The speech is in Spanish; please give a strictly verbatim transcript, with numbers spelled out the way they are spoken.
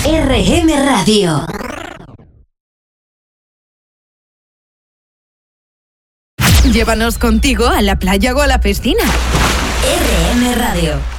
R M Radio. Llévanos contigo a la playa o a la piscina. R M Radio.